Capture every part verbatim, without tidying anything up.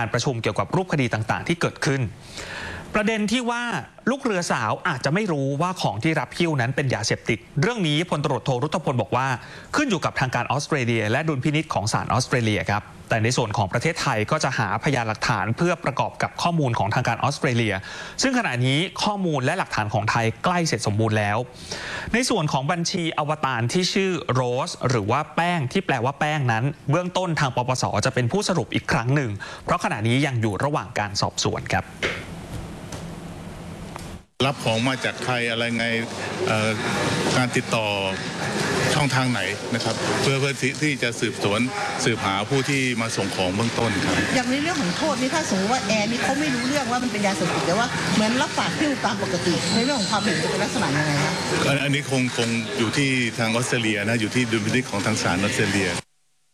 การประชุมเกี่ยวกับรูปคดีต่างๆที่เกิดขึ้นประเด็นที่ว่าลูกเรือสาวอาจจะไม่รู้ว่าของที่รับหิ้วนั้นเป็นยาเสพติดเรื่องนี้พลตำรวจโทรุตพลบอกว่าขึ้นอยู่กับทางการออสเตรเลียและดุลพินิจของศาลออสเตรเลียครับแต่ในส่วนของประเทศไทยก็จะหาพยานหลักฐานเพื่อประกอบกับข้อมูลของทางการออสเตรเลียซึ่งขณะนี้ข้อมูลและหลักฐานของไทยใกล้เสร็จสมบูรณ์แล้วในส่วนของบัญชีอวตารที่ชื่อโรสหรือว่าแป้งที่แปลว่าแป้งนั้นเบื้องต้นทางปปส.จะเป็นผู้สรุปอีกครั้งหนึ่งเพราะขณะนี้ยังอยู่ระหว่างการสอบสวนครับรับของมาจากใครอะไรไงการติดต่อช่องทางไหนนะครับเพื่อเพื่อที่จะสืบสวนสืบหาผู้ที่มาส่งของเบื้องต้นครับอย่างในเรื่องของโทษนี่ถ้าสมมติว่าแอร์นี่เขาไม่รู้เรื่องว่ามันเป็นยาเสพติดแต่ว่าเหมือนรับฝากหิ้วตามปกติในเรื่องของความเห็นจะเป็นลักษณะยังไงครับอันนี้คงคงอยู่ที่ทางออสเตรเลียนะอยู่ที่ดุลพินิจของทางศาลออสเตรเลีย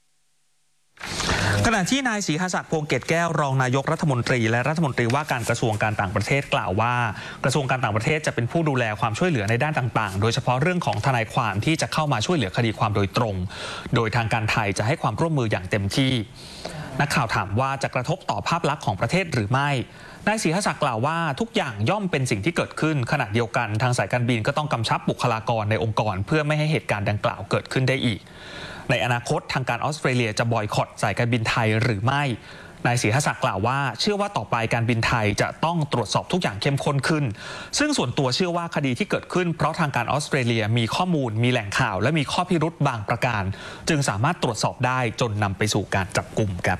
ขณะที่นายศรีหศักดิ์พวงเกตแก้วรองนายกรัฐมนตรีและรัฐมนตรีว่าการกระทรวงการต่างประเทศกล่าวว่ากระทรวงการต่างประเทศจะเป็นผู้ดูแลความช่วยเหลือในด้านต่างๆโดยเฉพาะเรื่องของทนายความที่จะเข้ามาช่วยเหลือคดีความโดยตรงโดยทางการไทยจะให้ความร่วมมืออย่างเต็มที่นักข่าวถามว่าจะกระทบต่อภาพลักษณ์ของประเทศหรือไม่นายศรีหศักดิ์กล่าวว่าทุกอย่างย่อมเป็นสิ่งที่เกิดขึ้นขณะเดียวกันทางสายการบินก็ต้องกำชับบุคลากรในองค์กรเพื่อไม่ให้เหตุการณ์ดังกล่าวเกิดขึ้นได้อีกในอนาคตทางการออสเตรเลียจะบอยคอตสายการบินไทยหรือไม่นายศรีหศักดิ์กล่าวว่าเชื่อว่าต่อไปการบินไทยจะต้องตรวจสอบทุกอย่างเข้มข้นขึ้นซึ่งส่วนตัวเชื่อว่าคดีที่เกิดขึ้นเพราะทางการออสเตรเลียมีข้อมูลมีแหล่งข่าวและมีข้อพิรุธบางประการจึงสามารถตรวจสอบได้จนนำไปสู่การจับกุมครับ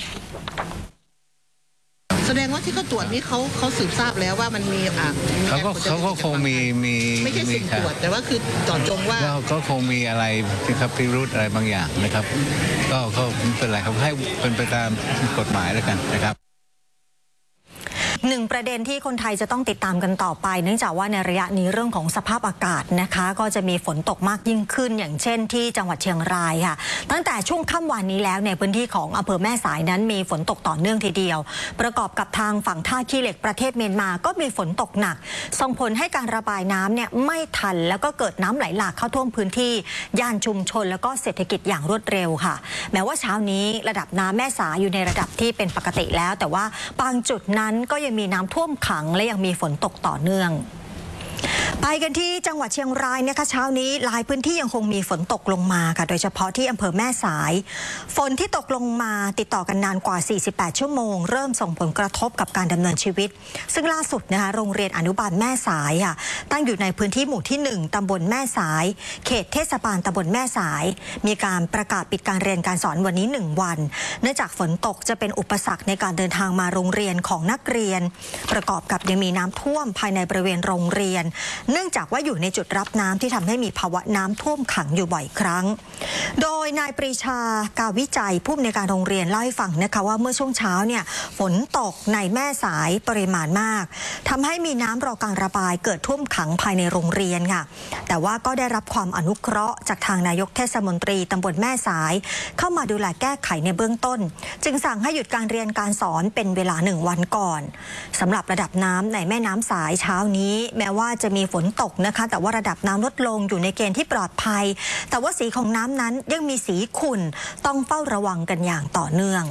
แสดงว่าที่เขาตรวจนี้เขาเขาสืบทราบแล้วว่ามันมีอ่าเขาก็เขาก็คงมีมีไม่ใช่สิ่งตรวจแต่ว่าคือจอดจงว่าก็คงมีอะไรที่ครับพิรุธอะไรบางอย่างนะครับก็เขาเป็นไรเขาให้เป็นไปตามกฎหมายแล้วกันนะครับหนึ่งประเด็นที่คนไทยจะต้องติดตามกันต่อไปเนื่องจากว่าในระยะนี้เรื่องของสภาพอากาศนะคะก็จะมีฝนตกมากยิ่งขึ้นอย่างเช่นที่จังหวัดเชียงรายค่ะตั้งแต่ช่วงค่ำวันนี้แล้วในพื้นที่ของอำเภอแม่สายนั้นมีฝนตกต่อเนื่องทีเดียวประกอบกับทางฝั่งท่าขี้เหล็กประเทศเมียนมาก็มีฝนตกหนักส่งผลให้การระบายน้ำเนี่ยไม่ทันแล้วก็เกิดน้ำไหลหลากเข้าท่วมพื้นที่ย่านชุมชนแล้วก็เศรษฐกิจอย่างรวดเร็วค่ะแม้ว่าเช้านี้ระดับน้ำแม่สายอยู่ในระดับที่เป็นปกติแล้วแต่ว่าบางจุดนั้นก็ยังมีน้ำท่วมขังและยังมีฝนตกต่อเนื่องไปกันที่จังหวัดเชียงรายนะคะเช้านี้หลายพื้นที่ยังคงมีฝนตกลงมาค่ะโดยเฉพาะที่อำเภอแม่สายฝนที่ตกลงมาติดต่อกันนานกว่าสี่สิบแปดชั่วโมงเริ่มส่งผลกระทบกับการดำเนินชีวิตซึ่งล่าสุดนะคะโรงเรียนอนุบาลแม่สายค่ะตั้งอยู่ในพื้นที่หมู่ที่หนึ่งตำบลแม่สายเขตเทศบาลตำบลแม่สายมีการประกาศปิดการเรียนการสอนวันนี้หนึ่งวันเนื่องจากฝนตกจะเป็นอุปสรรคในการเดินทางมาโรงเรียนของนักเรียนประกอบกับยังมีน้ำท่วมภายในบริเวณโรงเรียนเนื่องจากว่าอยู่ในจุดรับน้ำที่ทำให้มีภาวะน้ำท่วมขังอยู่บ่อยครั้งโดยนายปรีชากาวิจัยผู้อำนวยการโรงเรียนเล่าให้ฟังนะคะว่าเมื่อช่วงเช้าเนี่ยฝนตกในแม่สายปริมาณมากทำให้มีน้ำรอการระบายเกิดท่วมขังภายในโรงเรียนค่ะแต่ว่าก็ได้รับความอนุเคราะห์จากทางนายกเทศมนตรีตำบลแม่สายเข้ามาดูแลแก้ไขในเบื้องต้นจึงสั่งให้หยุดการเรียนการสอนเป็นเวลาหนึ่งวันก่อนสำหรับระดับน้ำในแม่น้ำสายเช้านี้แม้ว่าจะมีฝนตกนะคะแต่ว่าระดับน้ำลดลงอยู่ในเกณฑ์ที่ปลอดภัยแต่ว่าสีของน้ำนั้นยังมีสีขุ่นต้องเฝ้าระวังกันอย่างต่อเนื่อง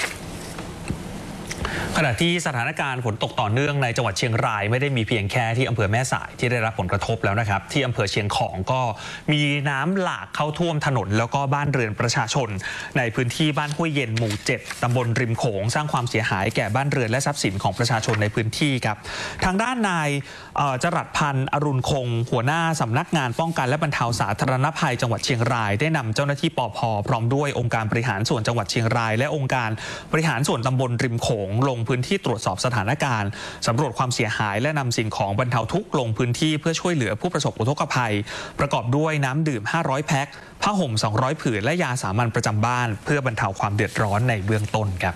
ขณะที่สถานการณ์ฝนตกต่อเนื่องในจังหวัดเชียงรายไม่ได้มีเพียงแค่ที่อำเภอแม่สายที่ได้รับผลกระทบแล้วนะครับที่อำเภอเชียงของก็มีน้ำหลากเข้าท่วมถนนแล้วก็บ้านเรือนประชาชนในพื้นที่บ้านห้วยเย็นหมู่เจ็ดตำบลริมโขงสร้างความเสียหายแก่บ้านเรือนและทรัพย์สินของประชาชนในพื้นที่ครับทางด้านนายจรัสพันธ์อรุณคงหัวหน้าสำนักงานป้องกันและบรรเทาสาธารณภัยจังหวัดเชียงรายได้นำเจ้าหน้าที่ปภ.พร้อมด้วยองค์การบริหารส่วนจังหวัดเชียงรายและองค์การบริหารส่วนตำบลริมโขงลงพื้นที่ตรวจสอบสถานการณ์สำรวจความเสียหายและนำสิ่งของบรรเทาทุกข์ลงพื้นที่เพื่อช่วยเหลือผู้ประสบอุทกภัยประกอบด้วยน้ำดื่มห้าร้อยแพ็คผ้าห่มสองร้อยผืนและยาสามัญประจำบ้านเพื่อบรรเทาความเดือดร้อนในเบื้องต้นครับ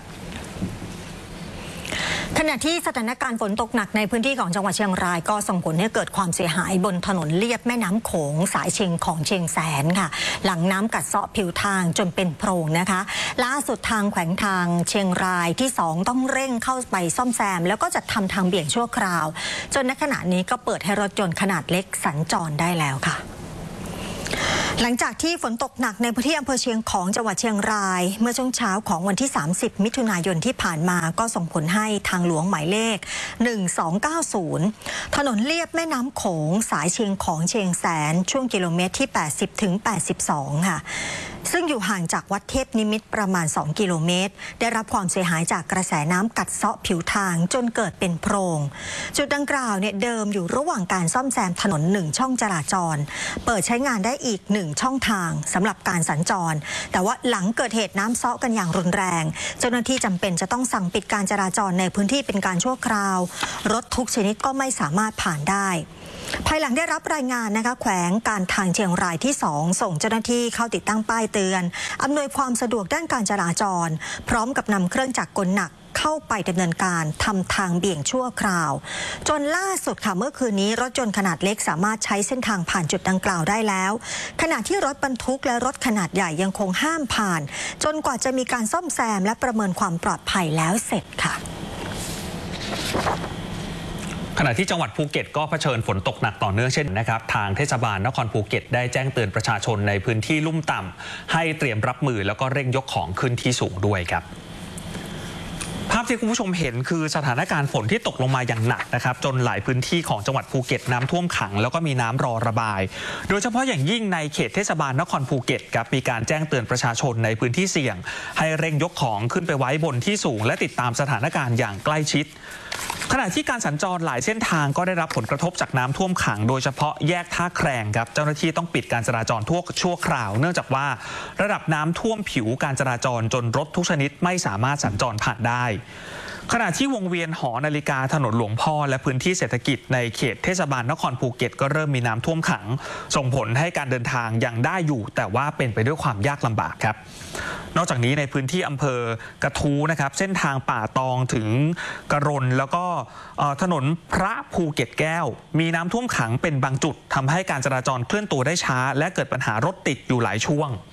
ขณะที่สถานการณ์ฝนตกหนักในพื้นที่ของจังหวัดเชียงรายก็ส่งผลให้เกิดความเสียหายบนถนนเลียบแม่น้ำโขงสายเชียงของเชียงแสนค่ะหลังน้ำกัดเซาะผิวทางจนเป็นโพรงนะคะล่าสุดทางแขวงทางเชียงรายที่สองต้องเร่งเข้าไปซ่อมแซมแล้วก็จัดทำทางเบี่ยงชั่วคราวจนในขณะนี้ก็เปิดให้รถยนต์ขนาดเล็กสัญจรได้แล้วค่ะหลังจากที่ฝนตกหนักในพื้นที่อำเภอเชียงของจังหวัดเชียงรายเมื่อช่วงเช้าของวันที่สามสิบมิถุนายนที่ผ่านมาก็ส่งผลให้ทางหลวงหมายเลขหนึ่งสองเก้าศูนย์ถนนเลียบแม่น้ำโขงสายเชียงของเชียงแสนช่วงกิโลเมตรที่แปดสิบถึงแปดสิบสองค่ะซึ่งอยู่ห่างจากวัดเทพนิมิตรประมาณสองกิโลเมตรได้รับความเสียหายจากกระแสน้ำกัดเซาะผิวทางจนเกิดเป็นโพรงจุดดังกล่าวเนี่ยเดิมอยู่ระหว่างการซ่อมแซมถนนหนึ่งช่องจราจรเปิดใช้งานได้อีกหนึ่งช่องทางสำหรับการสัญจรแต่ว่าหลังเกิดเหตุน้ำเซาะกันอย่างรุนแรงเจ้าหน้าที่จำเป็นจะต้องสั่งปิดการจราจรในพื้นที่เป็นการชั่วคราวรถทุกชนิดก็ไม่สามารถผ่านได้ภายหลังได้รับรายงานนะคะแขวงการทางเชียงรายที่สองส่งเจ้าหน้าที่เข้าติดตั้งป้ายเตือนอำนวยความสะดวกด้านการจราจรพร้อมกับนำเครื่องจักรกลหนักเข้าไปดำเนินการทำทางเบี่ยงชั่วคราวจนล่าสุดค่ะเมื่อคืนนี้รถยนต์ขนาดเล็กสามารถใช้เส้นทางผ่านจุดดังกล่าวได้แล้วขณะที่รถบรรทุกและรถขนาดใหญ่ยังคงห้ามผ่านจนกว่าจะมีการซ่อมแซมและประเมินความปลอดภัยแล้วเสร็จค่ะขณะที่จังหวัดภูเก็ตก็เผชิญฝนตกหนักต่อเนื่องเช่นนะครับทางเทศบาลนครภูเก็ตได้แจ้งเตือนประชาชนในพื้นที่ลุ่มต่ำให้เตรียมรับมือแล้วก็เร่งยกของขึ้นที่สูงด้วยครับภาพที่คุณผู้ชมเห็นคือสถานการณ์ฝนที่ตกลงมาอย่างหนักนะครับจนหลายพื้นที่ของจังหวัดภูเก็ตน้ำท่วมขังแล้วก็มีน้ำรอระบายโดยเฉพาะอย่างยิ่งในเขตเทศบาลนครภูเก็ตครับมีการแจ้งเตือนประชาชนในพื้นที่เสี่ยงให้เร่งยกของขึ้นไปไว้บนที่สูงและติดตามสถานการณ์อย่างใกล้ชิดขณะที่การสัญจรหลายเส้นทางก็ได้รับผลกระทบจากน้ำท่วมขังโดยเฉพาะแยกท่าแครงครับเจ้าหน้าที่ต้องปิดการจราจรทั่วชั่วคราวเนื่องจากว่าระดับน้ำท่วมผิวการจราจรจนรถทุกชนิดไม่สามารถสัญจรผ่านได้ขณะที่วงเวียนหอนาฬิกาถนนหลวงพ่อและพื้นที่เศรษฐกิจในเขตเทศบาลนครภูเก็ตก็เริ่มมีน้ำท่วมขังส่งผลให้การเดินทางยังได้อยู่แต่ว่าเป็นไปด้วยความยากลำบากครับนอกจากนี้ในพื้นที่อำเภอกระทู้นะครับเส้นทางป่าตองถึงกระรนแล้วก็ถนนพระภูเก็ตแก้วมีน้ำท่วมขังเป็นบางจุดทำให้การจราจรเคลื่อนตัวได้ช้าและเกิดปัญหารถติดอยู่หลายช่วง